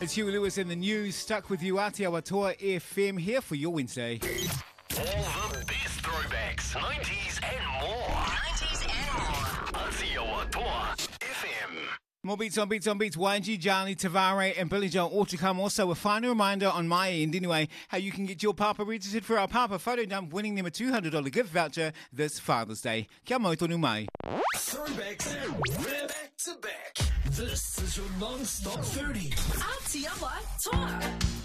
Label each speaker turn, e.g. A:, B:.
A: It's Huey Lewis in the news. Stuck with you, Aotearoa Toa FM, here for your Wednesday.
B: All the best throwbacks, 90s and more.
C: 90s and more.
B: Aotearoa Toa FM.
A: More beats on beats on beats. YG, Jali, Tavare, and Billy Joel all to come. Also, a final reminder on my end, anyway, how you can get your Papa registered for our Papa photo dump, winning them a $200 gift voucher this Father's Day. Kia mau tonu mai.
B: Throwbacks and we're back to back. This is your non-stop 30.
C: Aotearoa Toa.